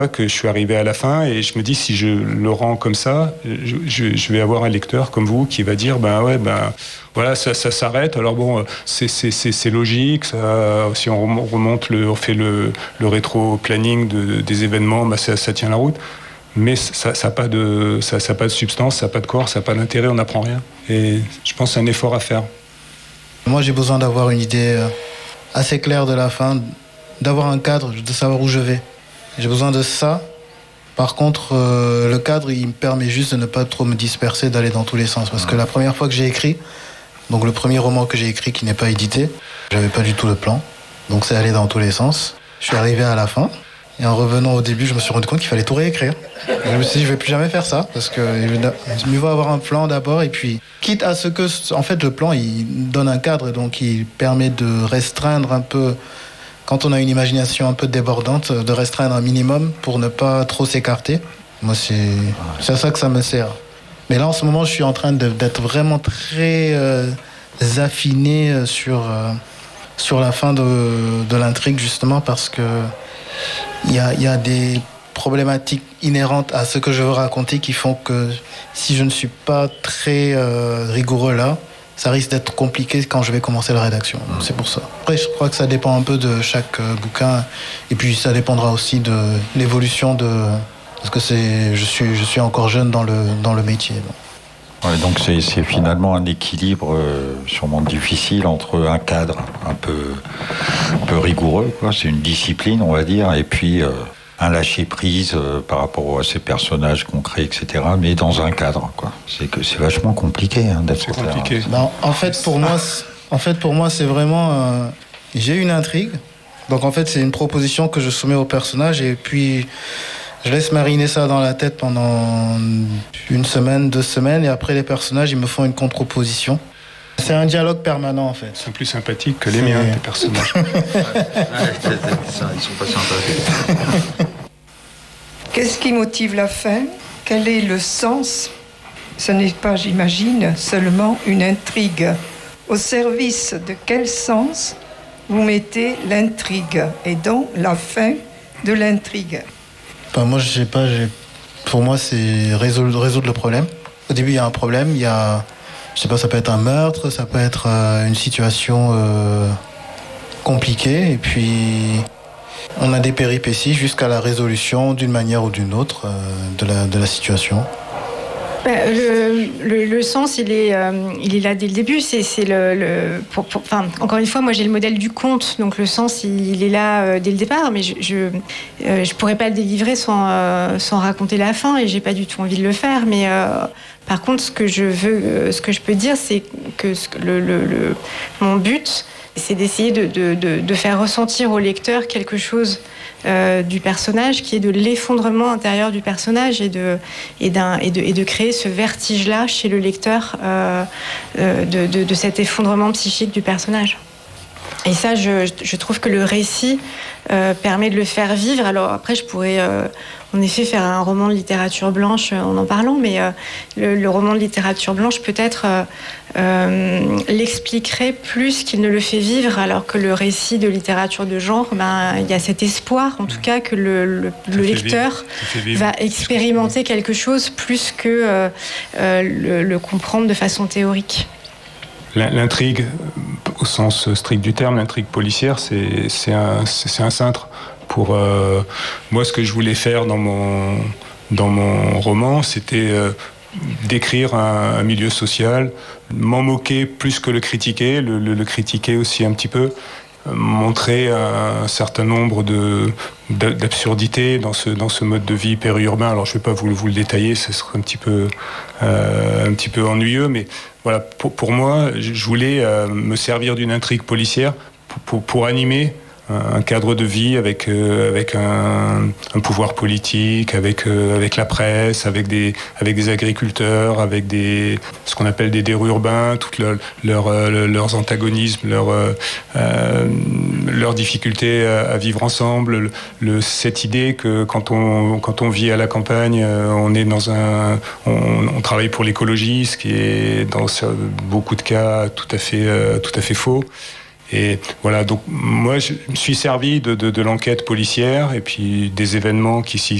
Que je suis arrivé à la fin et je me dis si je le rends comme ça, je vais avoir un lecteur comme vous qui va dire voilà ça s'arrête. Alors bon c'est logique. Ça, si on fait le rétro-planning des événements, ça tient la route. Mais ça n'a pas de substance, ça n'a pas de corps, ça n'a pas d'intérêt, on n'apprend rien. Et je pense que c'est un effort à faire. Moi j'ai besoin d'avoir une idée assez claire de la fin, d'avoir un cadre, de savoir où je vais. J'ai besoin de ça. Par contre, le cadre, il me permet juste de ne pas trop me disperser, d'aller dans tous les sens. Parce que la première fois que j'ai écrit, donc le premier roman que j'ai écrit qui n'est pas édité, j'avais pas du tout le plan. Donc c'est allé dans tous les sens. Je suis arrivé à la fin. Et en revenant au début, je me suis rendu compte qu'il fallait tout réécrire. Je me suis dit, je vais plus jamais faire ça. Parce que mieux vaut avoir un plan d'abord. Et puis, quitte à ce que, en fait, le plan, il donne un cadre. Donc, il permet de restreindre un peu. Quand on a une imagination un peu débordante, de restreindre un minimum pour ne pas trop s'écarter. Moi, c'est à ça que ça me sert. Mais là, en ce moment, je suis en train d'être vraiment très affiné sur la fin de l'intrigue, justement, parce que il y a des problématiques inhérentes à ce que je veux raconter qui font que si je ne suis pas très rigoureux là, ça risque d'être compliqué quand je vais commencer la rédaction. Donc c'est pour ça. Après, je crois que ça dépend un peu de chaque bouquin. Et puis, ça dépendra aussi de l'évolution de... Parce que je suis encore jeune dans le métier. Ouais, donc c'est finalement un équilibre sûrement difficile entre un cadre un peu rigoureux, quoi. C'est une discipline, on va dire, et puis... un lâcher-prise par rapport à ces personnages concrets, etc., mais dans un cadre, quoi. C'est vachement compliqué d'être compliqué. En fait, pour moi, c'est vraiment... j'ai une intrigue. Donc, en fait, c'est une proposition que je soumets au personnage et puis je laisse mariner ça dans la tête pendant 1 semaine, 2 semaines et après, les personnages, ils me font une contre-proposition. C'est un dialogue permanent, en fait. Ils sont plus sympathiques que les miens, tes personnages. Ils sont pas sympathiques. Qu'est-ce qui motive la fin ? Quel est le sens ? Ce n'est pas, j'imagine, seulement une intrigue. Au service de quel sens vous mettez l'intrigue et donc la fin de l'intrigue ? Moi, je sais pas. Pour moi, c'est résoudre le problème. Au début, il y a un problème. Il y a... Je sais pas, ça peut être un meurtre, ça peut être une situation compliquée, et puis on a des péripéties jusqu'à la résolution d'une manière ou d'une autre de la situation. Le sens, il est là dès le début. Encore une fois, moi j'ai le modèle du conte, donc le sens il est là dès le départ, mais je pourrais pas le délivrer sans raconter la fin, et j'ai pas du tout envie de le faire. Mais par contre, ce que je peux dire, c'est que mon but, c'est d'essayer de faire ressentir au lecteur quelque chose du personnage, qui est de l'effondrement intérieur du personnage et de créer ce vertige-là chez le lecteur de cet effondrement psychique du personnage. Et ça, je trouve que le récit permet de le faire vivre. Alors après, je pourrais en effet faire un roman de littérature blanche en parlant, mais le roman de littérature blanche peut-être l'expliquerait plus qu'il ne le fait vivre, alors que le récit de littérature de genre, il y a cet espoir en tout cas que le lecteur va expérimenter quelque chose plus que le comprendre de façon théorique. L'intrigue, au sens strict du terme, l'intrigue policière, c'est un cintre. Pour moi, ce que je voulais faire dans mon roman, c'était décrire un milieu social, m'en moquer plus que le critiquer, le critiquer aussi un petit peu, montrer un certain nombre d'absurdités dans ce mode de vie périurbain. Alors je ne vais pas vous le détailler, ce serait un petit peu ennuyeux, mais voilà, pour moi, je voulais me servir d'une intrigue policière pour animer un cadre de vie avec un pouvoir politique, avec la presse, avec des agriculteurs, avec ce qu'on appelle des urbains, toutes leurs antagonismes, leurs difficultés à vivre ensemble, cette idée que quand on vit à la campagne, on travaille pour l'écologie, ce qui est dans beaucoup de cas tout à fait faux. Et voilà, donc moi je me suis servi de l'enquête policière et puis des événements qui s'y